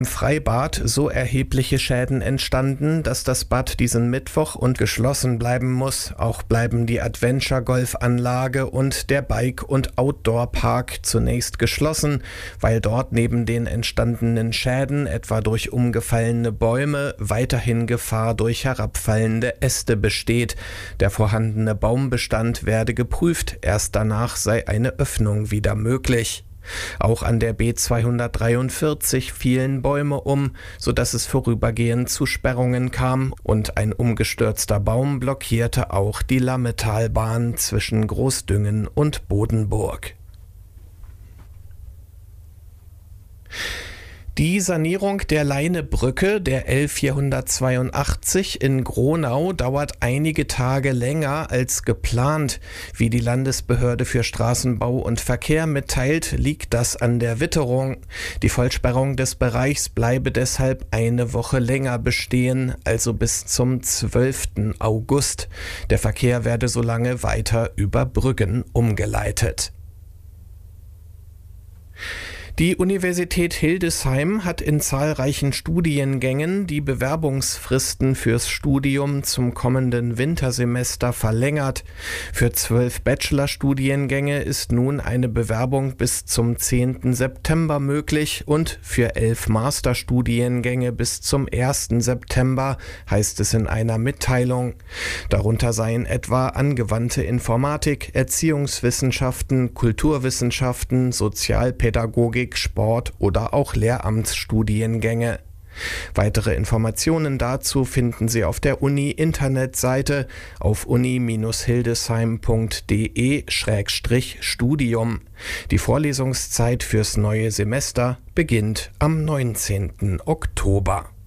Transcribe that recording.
Im Freibad so erhebliche Schäden entstanden, dass das Bad diesen Mittwoch und geschlossen bleiben muss. Auch bleiben die Adventure-Golfanlage und der Bike- und Outdoor-Park zunächst geschlossen, weil dort neben den entstandenen Schäden, etwa durch umgefallene Bäume, weiterhin Gefahr durch herabfallende Äste besteht. Der vorhandene Baumbestand werde geprüft, erst danach sei eine Öffnung wieder möglich. Auch an der B243 fielen Bäume um, sodass es vorübergehend zu Sperrungen kam, und ein umgestürzter Baum blockierte auch die Lammetalbahn zwischen Großdüngen und Bodenburg. Die Sanierung der Leinebrücke der L482 in Gronau dauert einige Tage länger als geplant. Wie die Landesbehörde für Straßenbau und Verkehr mitteilt, liegt das an der Witterung. Die Vollsperrung des Bereichs bleibe deshalb eine Woche länger bestehen, also bis zum 12. August. Der Verkehr werde solange weiter über Brüggen umgeleitet. Die Universität Hildesheim hat in zahlreichen Studiengängen die Bewerbungsfristen fürs Studium zum kommenden Wintersemester verlängert. Für 12 Bachelorstudiengänge ist nun eine Bewerbung bis zum 10. September möglich und für 11 Masterstudiengänge bis zum 1. September, heißt es in einer Mitteilung. Darunter seien etwa angewandte Informatik, Erziehungswissenschaften, Kulturwissenschaften, Sozialpädagogik, Sport oder auch Lehramtsstudiengänge. Weitere Informationen dazu finden Sie auf der Uni-Internetseite auf uni-hildesheim.de/studium. Die Vorlesungszeit fürs neue Semester beginnt am 19. Oktober.